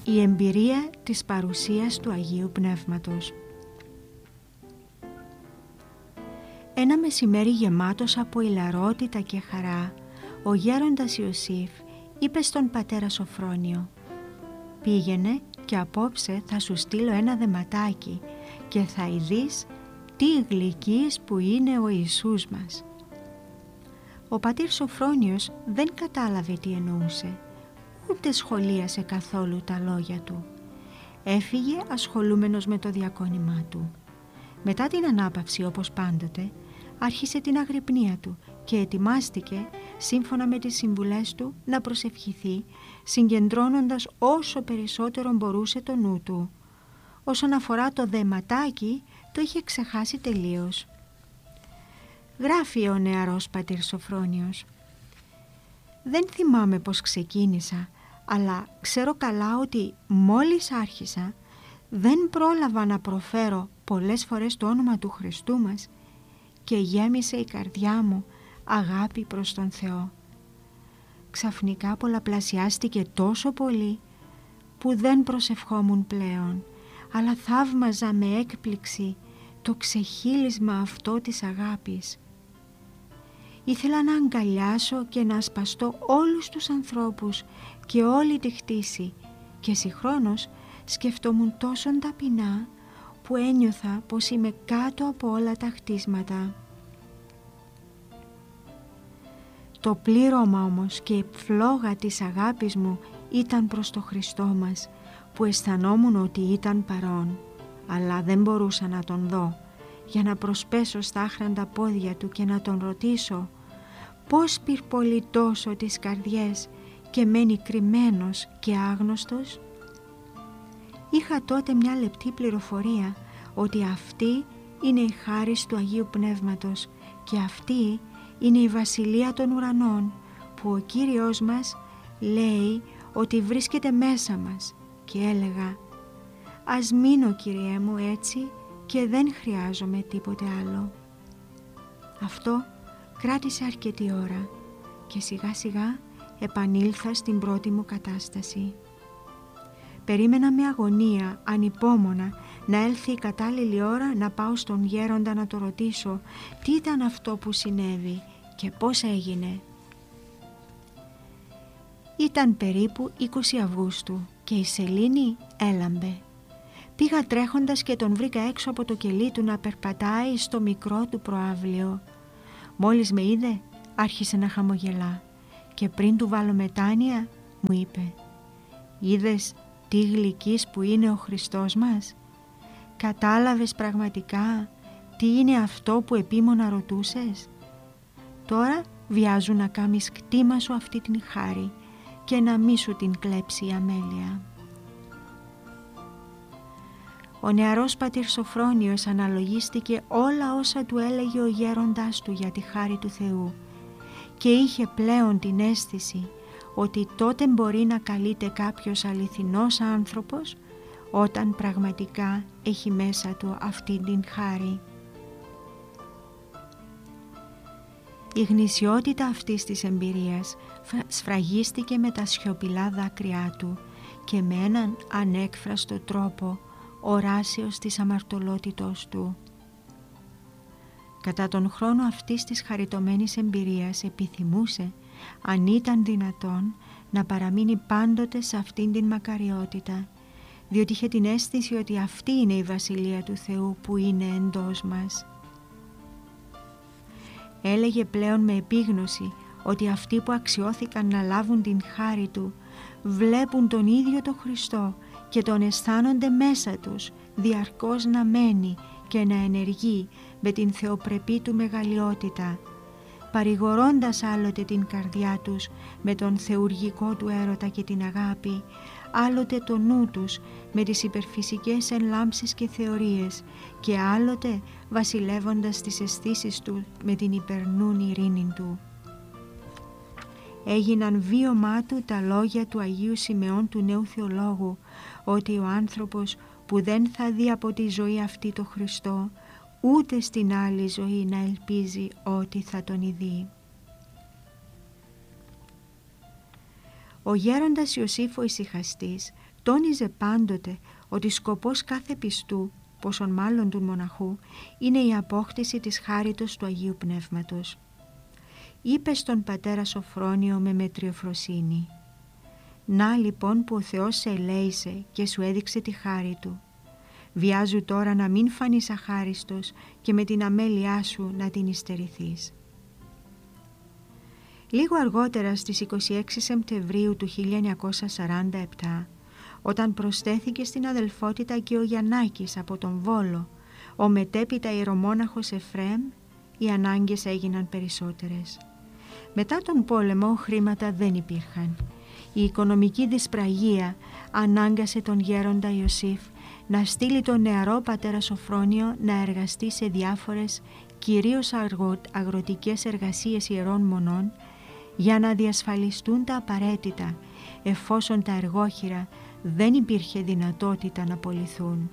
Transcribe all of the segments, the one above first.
Η εμπειρία της παρουσίας του Αγίου Πνεύματος. Ένα μεσημέρι γεμάτος από ηλαρότητα και χαρά, ο γέροντας Ιωσήφ είπε στον πατέρα Σωφρόνιο: «Πήγαινε και απόψε θα σου στείλω ένα δεματάκι και θα ειδείς τι γλυκής που είναι ο Ιησούς μας». Ο πατήρ Σωφρόνιος δεν κατάλαβε τι εννοούσε, ούτε σχολίασε καθόλου τα λόγια του. Έφυγε ασχολούμενος με το διακόνημά του. Μετά την ανάπαυση, όπως πάντοτε, άρχισε την αγρυπνία του και ετοιμάστηκε, σύμφωνα με τις συμβουλές του, να προσευχηθεί, συγκεντρώνοντας όσο περισσότερο μπορούσε το νου του. Όσον αφορά το δεματάκι, το είχε ξεχάσει τελείως. Γράφει ο νεαρός πατήρ Σωφρόνιος: «Δεν θυμάμαι πώς ξεκίνησα, αλλά ξέρω καλά ότι μόλις άρχισα δεν πρόλαβα να προφέρω πολλές φορές το όνομα του Χριστού μας και γέμισε η καρδιά μου αγάπη προς τον Θεό. Ξαφνικά πολλαπλασιάστηκε τόσο πολύ που δεν προσευχόμουν πλέον, αλλά θαύμαζα με έκπληξη το ξεχύλισμα αυτό της αγάπης. Ήθελα να αγκαλιάσω και να ασπαστώ όλους τους ανθρώπους και όλη τη χτίση και συγχρόνως σκεφτόμουν τόσον ταπεινά που ένιωθα πως είμαι κάτω από όλα τα χτίσματα. Το πλήρωμα όμως και η φλόγα της αγάπης μου ήταν προς το Χριστό μας, που αισθανόμουν ότι ήταν παρόν, αλλά δεν μπορούσα να τον δω, για να προσπέσω στα άχραντα πόδια του και να τον ρωτήσω πώς πυρπολεί τόσο τις καρδιές και μένει κρυμμένος και άγνωστος. Είχα τότε μια λεπτή πληροφορία ότι αυτή είναι η χάρις του Αγίου Πνεύματος και αυτή είναι η Βασιλεία των Ουρανών που ο Κύριος μας λέει ότι βρίσκεται μέσα μας, και έλεγα: «Ας μείνω, Κυριέ μου, έτσι και δεν χρειάζομαι τίποτε άλλο». Αυτό κράτησε αρκετή ώρα και σιγά σιγά επανήλθα στην πρώτη μου κατάσταση. Περίμενα με αγωνία, ανυπόμονα, να έλθει η κατάλληλη ώρα να πάω στον γέροντα να το ρωτήσω τι ήταν αυτό που συνέβη και πώς έγινε. Ήταν περίπου 20 Αυγούστου και η σελήνη έλαμπε. Πήγα τρέχοντας και τον βρήκα έξω από το κελί του να περπατάει στο μικρό του προαύλιο. Μόλις με είδε άρχισε να χαμογελά και πριν του βάλω μετάνοια μου είπε: «Είδες τι γλυκής που είναι ο Χριστός μας? Κατάλαβες πραγματικά τι είναι αυτό που επίμονα ρωτούσες? Τώρα βιάζουν να κάνεις κτήμα σου αυτή την χάρη και να μη σου την κλέψει η αμέλεια». Ο νεαρός πατήρ Σωφρόνιος αναλογίστηκε όλα όσα του έλεγε ο γέροντάς του για τη χάρη του Θεού και είχε πλέον την αίσθηση ότι τότε μπορεί να καλείται κάποιος αληθινός άνθρωπος όταν πραγματικά έχει μέσα του αυτή την χάρη. Η γνησιότητα αυτής της εμπειρίας σφραγίστηκε με τα σιωπηλά δάκρυά του και με έναν ανέκφραστο τρόπο οράσεως της αμαρτωλότητός του. Κατά τον χρόνο αυτής της χαριτωμένης εμπειρίας επιθυμούσε, αν ήταν δυνατόν, να παραμείνει πάντοτε σε αυτήν την μακαριότητα, διότι είχε την αίσθηση ότι αυτή είναι η Βασιλεία του Θεού που είναι εντός μας. Έλεγε πλέον με επίγνωση ότι αυτοί που αξιώθηκαν να λάβουν την χάρη του βλέπουν τον ίδιο τον Χριστό και τον αισθάνονται μέσα τους διαρκώς να μένει και να ενεργεί με την θεοπρεπή του μεγαλειότητα, παρηγορώντας άλλοτε την καρδιά τους με τον θεουργικό του έρωτα και την αγάπη, άλλοτε το νου τους με τις υπερφυσικές ενλάμψεις και θεωρίες και άλλοτε βασιλεύοντας τις αισθήσεις του με την υπερνούν ειρήνη του. Έγιναν βίωμά του τα λόγια του Αγίου Σιμεών του νέου θεολόγου ότι ο άνθρωπος που δεν θα δει από τη ζωή αυτή το Χριστό ούτε στην άλλη ζωή να ελπίζει ότι θα τον ειδεί. Ο γέροντας Ιωσήφ ο Ησυχαστής Τόνιζε πάντοτε ότι σκοπός κάθε πιστού, πόσον μάλλον του μοναχού, είναι η απόκτηση της χάριτος του Αγίου Πνεύματος. Είπε στον πατέρα Σοφρόνιο με μετριοφροσύνη: «Να λοιπόν που ο Θεός σε ελέησε και σου έδειξε τη χάρη Του. Βιάζου τώρα να μην φανείς αχάριστος και με την αμέλειά σου να την υστερηθείς». Λίγο αργότερα στις 26 Σεπτεμβρίου του 1947, όταν προσθέθηκε στην αδελφότητα και ο Γιαννάκης από τον Βόλο, ο μετέπειτα ιερομόναχος Εφραίμ, οι ανάγκες έγιναν περισσότερες. Μετά τον πόλεμο χρήματα δεν υπήρχαν. Η οικονομική δυσπραγία ανάγκασε τον γέροντα Ιωσήφ να στείλει τον νεαρό πατέρα Σοφρόνιο να εργαστεί σε διάφορες, κυρίως αγροτικές εργασίες ιερών μονών, για να διασφαλιστούν τα απαραίτητα, εφόσον τα εργόχειρα δεν υπήρχε δυνατότητα να πωληθούν.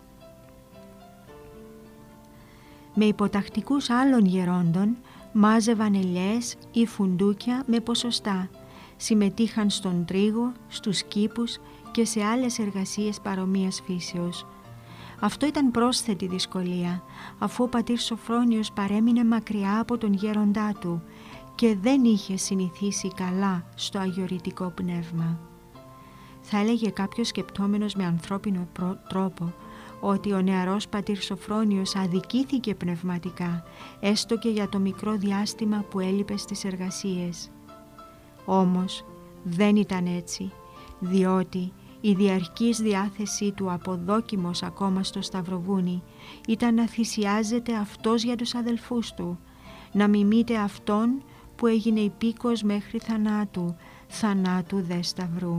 Με υποτακτικούς άλλων γερόντων μάζευαν ελιές ή φουντούκια με ποσοστά, συμμετείχαν στον τρίγο, στους κήπους και σε άλλες εργασίες παρομοίας φύσεως. Αυτό ήταν πρόσθετη δυσκολία, αφού ο πατήρ Σοφρόνιος παρέμεινε μακριά από τον γέροντά του και δεν είχε συνηθίσει καλά στο αγιορητικό πνεύμα. Θα έλεγε κάποιος σκεπτόμενος με ανθρώπινο τρόπο ότι ο νεαρός πατήρ Σοφρόνιος αδικήθηκε πνευματικά, έστω και για το μικρό διάστημα που έλειπε στις εργασίες. Όμως δεν ήταν έτσι, διότι η διαρκής διάθεσή του αποδόκιμος ακόμα στο Σταυροβούνι ήταν να θυσιάζεται αυτός για τους αδελφούς του, να μιμείται αυτόν που έγινε υπήκος μέχρι θανάτου, θανάτου δε σταυρού.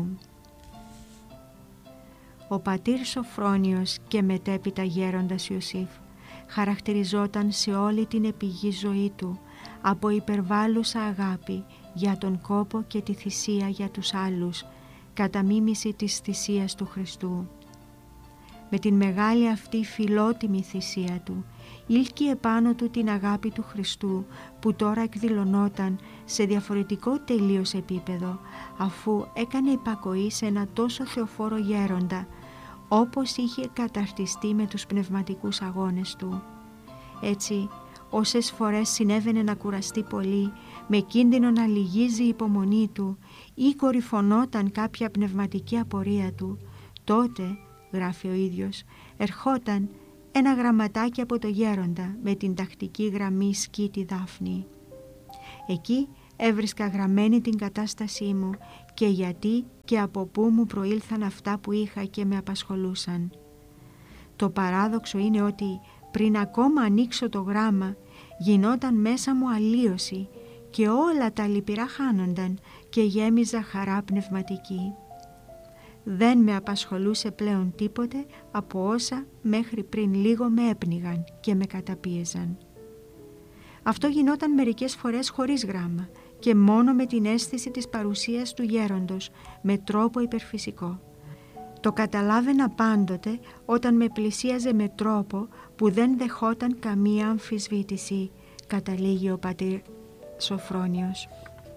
Ο πατήρ Σοφρόνιος και μετέπειτα γέροντας Ιωσήφ χαρακτηριζόταν σε όλη την επιγή ζωή του από υπερβάλλουσα αγάπη για τον κόπο και τη θυσία για τους άλλους, κατά μίμηση της θυσίας του Χριστού. Με την μεγάλη αυτή φιλότιμη θυσία του ήλκει επάνω του την αγάπη του Χριστού, που τώρα εκδηλωνόταν σε διαφορετικό τελείως επίπεδο, αφού έκανε υπακοή σε ένα τόσο θεοφόρο γέροντα, όπως είχε καταρτιστεί με τους πνευματικούς αγώνες του. Έτσι, όσες φορές συνέβαινε να κουραστεί πολύ, με κίνδυνο να λυγίζει η υπομονή του ή κορυφωνόταν κάποια πνευματική απορία του, τότε, γράφει ο ίδιος, ερχόταν ένα γραμματάκι από το γέροντα με την τακτική γραμμή σκήτη δάφνη. Εκεί έβρισκα γραμμένη την κατάστασή μου και γιατί και από πού μου προήλθαν αυτά που είχα και με απασχολούσαν. Το παράδοξο είναι ότι πριν ακόμα ανοίξω το γράμμα γινόταν μέσα μου αλλίωση και όλα τα λυπηρά χάνονταν και γέμιζα χαρά πνευματική. Δεν με απασχολούσε πλέον τίποτε από όσα μέχρι πριν λίγο με έπνιγαν και με καταπίεζαν. Αυτό γινόταν μερικές φορές χωρίς γράμμα και μόνο με την αίσθηση της παρουσίας του γέροντος, με τρόπο υπερφυσικό. Το καταλάβαινα πάντοτε όταν με πλησίαζε με τρόπο που δεν δεχόταν καμία αμφισβήτηση, καταλήγει ο πατήρ Σοφρόνιος.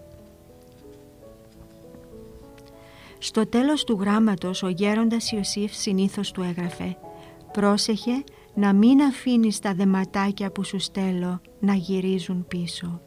Στο τέλος του γράμματος ο γέροντας Ιωσήφ συνήθως του έγραφε: «Πρόσεχε να μην αφήνεις τα δεματάκια που σου στέλνω να γυρίζουν πίσω».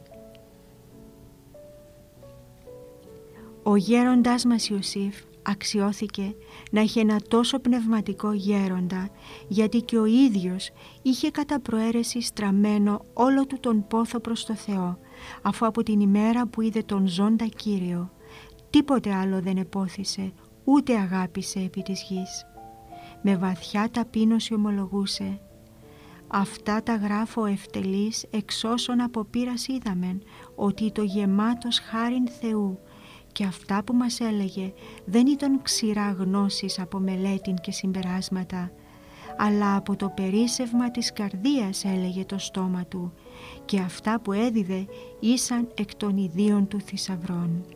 Ο γέροντάς μας Ιωσήφ αξιώθηκε να έχει ένα τόσο πνευματικό γέροντα, γιατί και ο ίδιος είχε κατά προαίρεση στραμμένο όλο του τον πόθο προς το Θεό, αφού από την ημέρα που είδε τον ζώντα Κύριο τίποτε άλλο δεν επόθησε, ούτε αγάπησε επί της γης. Με βαθιά ταπείνωση ομολογούσε: «Αυτά τα γράφω ευτελής εξ όσων από πείρας είδαμεν, ότι το γεμάτος χάριν Θεού, και αυτά που μας έλεγε δεν ήταν ξηρά γνώσης από μελέτην και συμπεράσματα, αλλά από το περίσσευμα της καρδίας έλεγε το στόμα του, και αυτά που έδιδε ήσαν εκ των ιδίων του θησαυρών».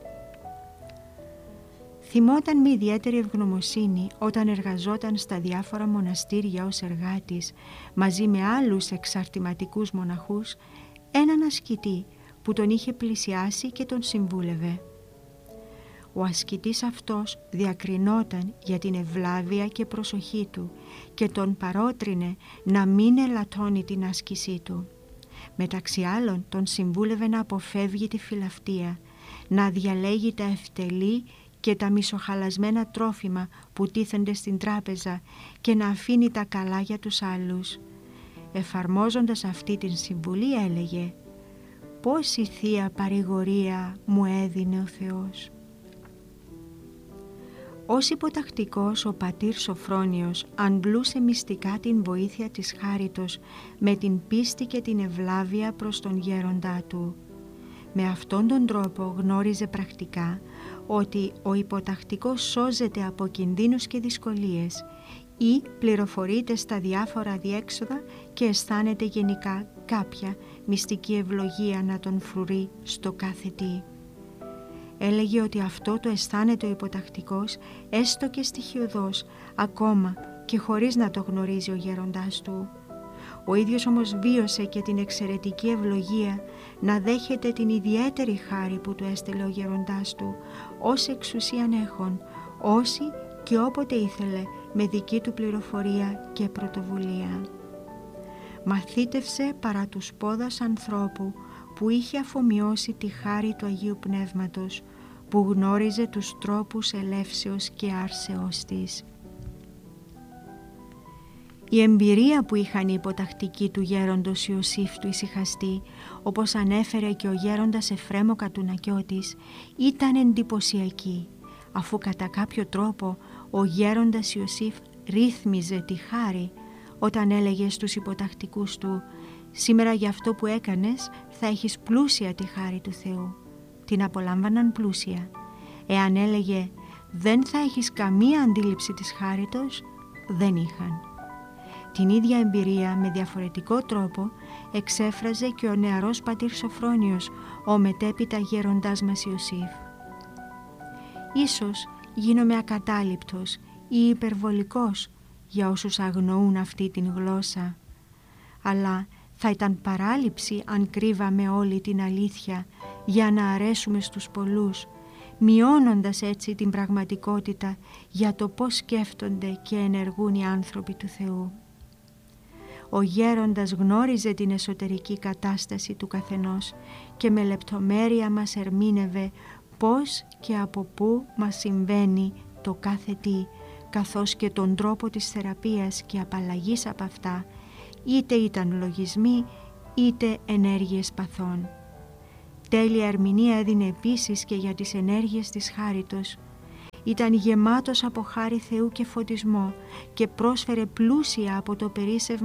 Θυμόταν με ιδιαίτερη ευγνωμοσύνη όταν εργαζόταν στα διάφορα μοναστήρια ως εργάτης μαζί με άλλους εξαρτηματικούς μοναχούς, έναν ασκητή που τον είχε πλησιάσει και τον συμβούλευε. Ο ασκητής αυτός διακρινόταν για την ευλάβεια και προσοχή του και τον παρότρινε να μην ελαττώνει την άσκησή του. Μεταξύ άλλων τον συμβούλευε να αποφεύγει τη φιλαυτία, να διαλέγει τα ευτελή και τα μισοχαλασμένα τρόφιμα που τίθενται στην τράπεζα και να αφήνει τα καλά για τους άλλους. Εφαρμόζοντας αυτή την συμβουλή έλεγε «Πόση θεία παρηγορία μου έδινε ο Θεός». Ως υποτακτικός ο πατήρ Σοφρόνιος αντλούσε μυστικά την βοήθεια της χάριτος με την πίστη και την ευλάβεια προς τον γέροντά του. Με αυτόν τον τρόπο γνώριζε πρακτικά ότι ο υποτακτικός σώζεται από κινδύνους και δυσκολίες ή πληροφορείται στα διάφορα διέξοδα και αισθάνεται γενικά κάποια μυστική ευλογία να τον φρουρεί στο κάθε τι. Έλεγε ότι αυτό το αισθάνεται ο υποτακτικός έστω και στοιχειωδώς, ακόμα και χωρίς να το γνωρίζει ο γέροντάς του. Ο ίδιος όμως βίωσε και την εξαιρετική ευλογία να δέχεται την ιδιαίτερη χάρη που του έστελε ο γέροντάς του, ως εξουσίαν έχων, όση και όποτε ήθελε με δική του πληροφορία και πρωτοβουλία. Μαθήτευσε παρά τους πόδας ανθρώπου που είχε αφομοιώσει τη χάρη του Αγίου Πνεύματος, που γνώριζε τους τρόπους ελεύσεως και άρσεως της. Η εμπειρία που είχαν οι υποτακτικοί του γέροντος Ιωσήφ του Ησυχαστή, όπως ανέφερε και ο γέροντας Εφρέμ ο Κατουνακιώτης, ήταν εντυπωσιακή, αφού κατά κάποιο τρόπο ο γέροντας Ιωσήφ ρύθμιζε τη χάρη όταν έλεγε στους υποτακτικούς του «Σήμερα για αυτό που έκανες θα έχεις πλούσια τη χάρη του Θεού». Την απολάμβαναν πλούσια. Εάν έλεγε «Δεν θα έχεις καμία αντίληψη της χάριτος», δεν είχαν. Την ίδια εμπειρία με διαφορετικό τρόπο εξέφραζε και ο νεαρός πατήρ Σοφρόνιος, ο μετέπειτα γέροντάς μας Ιωσήφ. Ίσως γίνομαι ακατάληπτος ή υπερβολικός για όσους αγνοούν αυτή την γλώσσα, αλλά θα ήταν παράληψη αν κρύβαμε όλη την αλήθεια για να αρέσουμε στους πολλούς, μειώνοντας έτσι την πραγματικότητα για το πώς σκέφτονται και ενεργούν οι άνθρωποι του Θεού. Ο γέροντας γνώριζε την εσωτερική κατάσταση του καθενός και με λεπτομέρεια μας ερμήνευε πώς και από πού μας συμβαίνει το κάθε τι, καθώς και τον τρόπο της θεραπείας και απαλλαγής από αυτά, είτε ήταν λογισμοί είτε ενέργειες παθών. Τέλεια ερμηνεία έδινε επίσης και για τις ενέργειες της χάριτος. Ήταν γεμάτος από χάρη Θεού και φωτισμό και πρόσφερε πλούσια από το περίσσευμα